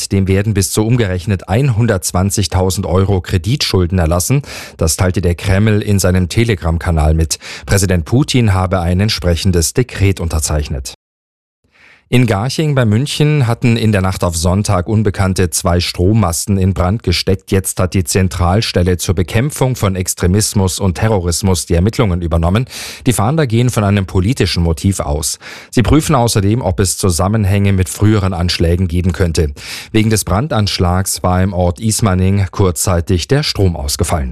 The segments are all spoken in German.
dem werden bis zu umgerechnet 120.000 Euro Kreditschulden erlassen. Das teilte der Kreml in seinem Telegram-Kanal mit. Präsident Putin habe ein entsprechendes Dekret unterzeichnet. In Garching bei München hatten in der Nacht auf Sonntag Unbekannte 2 Strommasten in Brand gesteckt. Jetzt hat die Zentralstelle zur Bekämpfung von Extremismus und Terrorismus die Ermittlungen übernommen. Die Fahnder gehen von einem politischen Motiv aus. Sie prüfen außerdem, ob es Zusammenhänge mit früheren Anschlägen geben könnte. Wegen des Brandanschlags war im Ort Ismaning kurzzeitig der Strom ausgefallen.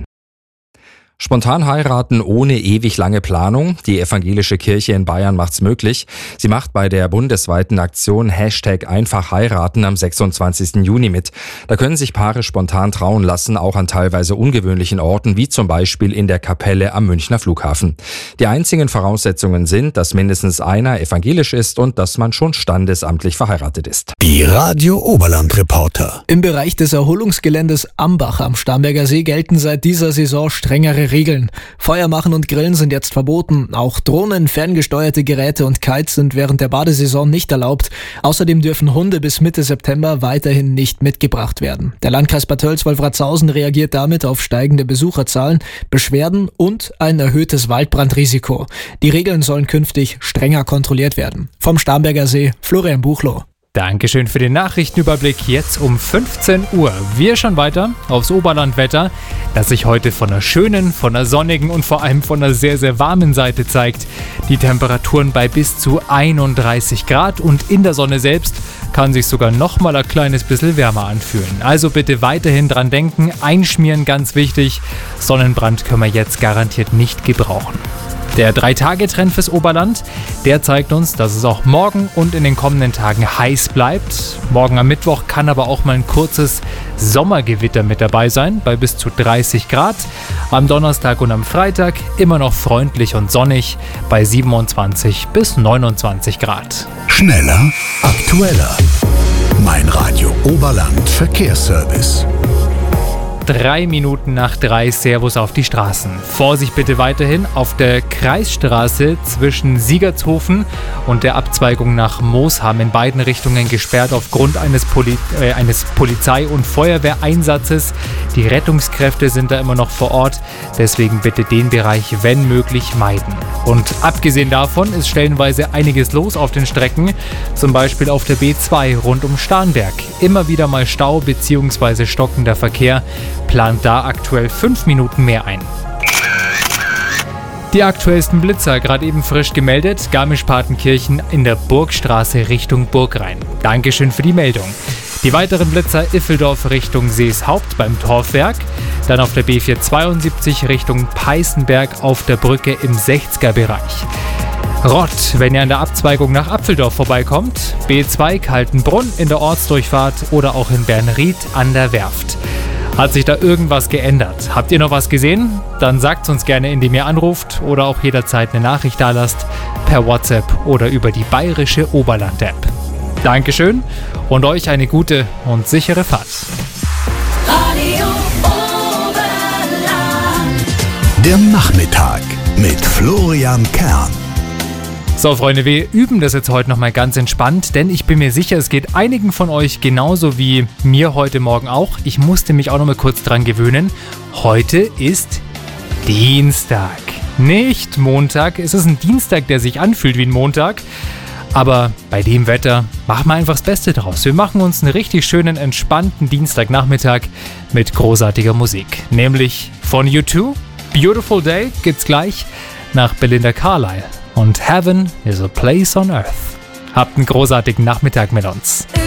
Spontan heiraten ohne ewig lange Planung. Die evangelische Kirche in Bayern macht's möglich. Sie macht bei der bundesweiten Aktion #einfach heiraten am 26. Juni mit. Da können sich Paare spontan trauen lassen, auch an teilweise ungewöhnlichen Orten, wie zum Beispiel in der Kapelle am Münchner Flughafen. Die einzigen Voraussetzungen sind, dass mindestens einer evangelisch ist und dass man schon standesamtlich verheiratet ist. Die Radio Oberland Reporter. Im Bereich des Erholungsgeländes Ambach am Starnberger See gelten seit dieser Saison strengere Regeln. Feuer machen und Grillen sind jetzt verboten. Auch Drohnen, ferngesteuerte Geräte und Kites sind während der Badesaison nicht erlaubt. Außerdem dürfen Hunde bis Mitte September weiterhin nicht mitgebracht werden. Der Landkreis Bad Tölz-Wolfratshausen reagiert damit auf steigende Besucherzahlen, Beschwerden und ein erhöhtes Waldbrandrisiko. Die Regeln sollen künftig strenger kontrolliert werden. Vom Starnberger See, Florian Buchloh. Dankeschön für den Nachrichtenüberblick. Jetzt um 15 Uhr. Wir schauen weiter aufs Oberlandwetter, das sich heute von einer schönen, von einer sonnigen und vor allem von einer sehr, sehr warmen Seite zeigt. Die Temperaturen bei bis zu 31 Grad und in der Sonne selbst kann sich sogar noch mal ein kleines bisschen wärmer anfühlen. Also bitte weiterhin dran denken, einschmieren ganz wichtig. Sonnenbrand können wir jetzt garantiert nicht gebrauchen. Der 3-Tage-Trend fürs Oberland, der zeigt uns, dass es auch morgen und in den kommenden Tagen heiß bleibt. Morgen am Mittwoch kann aber auch mal ein kurzes Sommergewitter mit dabei sein, bei bis zu 30 Grad. Am Donnerstag und am Freitag immer noch freundlich und sonnig, bei 27 bis 29 Grad. Schneller, aktueller. Mein Radio Oberland Verkehrsservice. 3 Minuten nach 3, Servus auf die Straßen. Vorsicht bitte weiterhin auf der Kreisstraße zwischen Siegertshofen und der Abzweigung nach Moosham in beiden Richtungen gesperrt aufgrund eines Polizei- und Feuerwehreinsatzes. Die Rettungskräfte sind da immer noch vor Ort, deswegen bitte den Bereich, wenn möglich, meiden. Und abgesehen davon ist stellenweise einiges los auf den Strecken, zum Beispiel auf der B2 rund um Starnberg. Immer wieder mal Stau bzw. stockender Verkehr. Plant da aktuell 5 Minuten mehr ein. Die aktuellsten Blitzer, gerade eben frisch gemeldet, Garmisch-Partenkirchen in der Burgstraße Richtung Burgrhein. Dankeschön für die Meldung. Die weiteren Blitzer Iffeldorf Richtung Seeshaupt beim Torfwerk, dann auf der B472 Richtung Peißenberg auf der Brücke im 60er-Bereich. Rott, wenn ihr an der Abzweigung nach Apfeldorf vorbeikommt, B2 Kaltenbrunn in der Ortsdurchfahrt oder auch in Bernried an der Werft. Hat sich da irgendwas geändert? Habt ihr noch was gesehen? Dann sagt's uns gerne, indem ihr anruft oder auch jederzeit eine Nachricht dalasst, per WhatsApp oder über die bayerische Oberland-App. Dankeschön und euch eine gute und sichere Fahrt. Radio Oberland. Der Nachmittag mit Florian Kern. So Freunde, wir üben das jetzt heute nochmal ganz entspannt, denn ich bin mir sicher, es geht einigen von euch genauso wie mir heute Morgen auch. Ich musste mich auch nochmal kurz dran gewöhnen. Heute ist Dienstag, nicht Montag. Es ist ein Dienstag, der sich anfühlt wie ein Montag. Aber bei dem Wetter machen wir einfach das Beste draus. Wir machen uns einen richtig schönen, entspannten Dienstagnachmittag mit großartiger Musik. Nämlich von U2, Beautiful Day gibt's gleich nach Belinda Carlisle. Und Heaven is a place on earth. Habt einen großartigen Nachmittag mit uns.